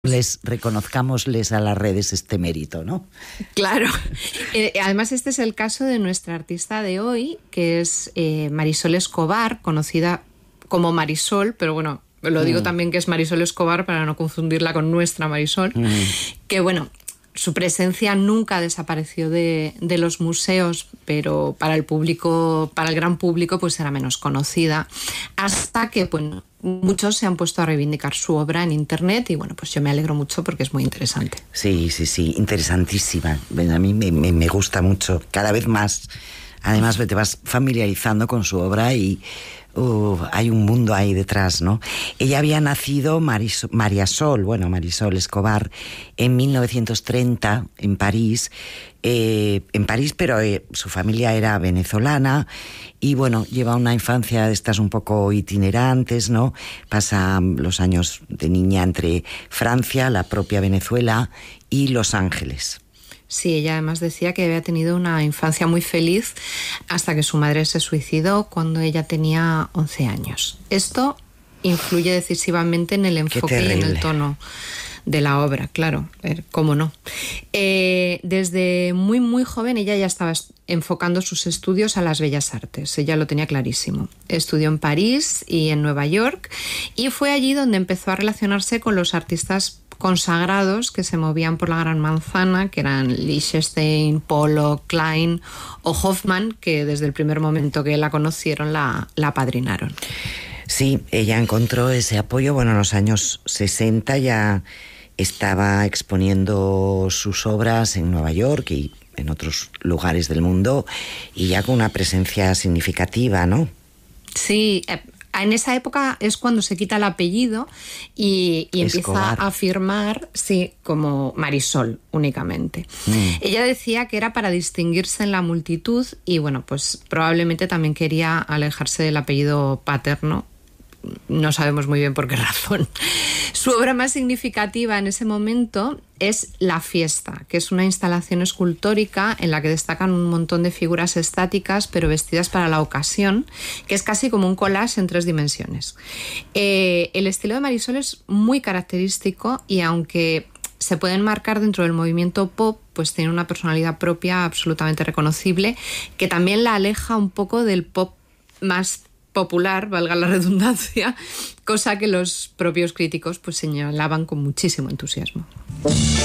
Reconozcámosles a las redes este mérito, ¿no? Claro. Además, este es el caso de nuestra artista de hoy, que es Marisol Escobar, conocida como Marisol, pero bueno, lo digo también que es Marisol Escobar para no confundirla con nuestra Marisol, que bueno, su presencia nunca desapareció de los museos, pero para el público, para el gran público, pues era menos conocida, hasta que, bueno, muchos se han puesto a reivindicar su obra en internet y bueno, pues yo me alegro mucho porque es muy interesante. Sí, interesantísima. A mí me gusta mucho, cada vez más. Además te vas familiarizando con su obra y hay un mundo ahí detrás, ¿no? Ella había nacido, Marisol Escobar, en 1930 en París, pero su familia era venezolana y bueno, lleva una infancia de estas un poco itinerantes, ¿no? Pasa los años de niña entre Francia, la propia Venezuela y Los Ángeles. Sí, ella además decía que había tenido una infancia muy feliz hasta que su madre se suicidó cuando ella tenía 11 años. Esto influye decisivamente en el enfoque y en el tono de la obra, claro, cómo no. Desde muy, muy joven ella ya estaba enfocando sus estudios a las bellas artes, ella lo tenía clarísimo. Estudió en París y en Nueva York y fue allí donde empezó a relacionarse con los artistas consagrados que se movían por la Gran Manzana, que eran Lichtenstein, Pollock, Klein o Hoffman, que desde el primer momento que la conocieron la apadrinaron. Sí, ella encontró ese apoyo, bueno, en los años 60 ya estaba exponiendo sus obras en Nueva York y en otros lugares del mundo y ya con una presencia significativa, ¿no? Sí, en esa época es cuando se quita el apellido y empieza a firmar, sí, como Marisol únicamente. Ella decía que era para distinguirse en la multitud y bueno, pues probablemente también quería alejarse del apellido paterno. No sabemos muy bien por qué razón. Su obra más significativa en ese momento es La Fiesta, que es una instalación escultórica en la que destacan un montón de figuras estáticas pero vestidas para la ocasión, que es casi como un collage en 3 dimensiones. El estilo de Marisol es muy característico y aunque se puede enmarcar dentro del movimiento pop, pues tiene una personalidad propia absolutamente reconocible que también la aleja un poco del pop más popular, valga la redundancia, cosa que los propios críticos pues señalaban con muchísimo entusiasmo.